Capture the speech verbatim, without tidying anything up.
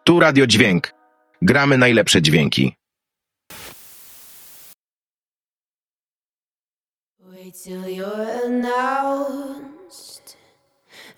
Tu Radio Dźwięk. Gramy najlepsze dźwięki. Wait till you're announced.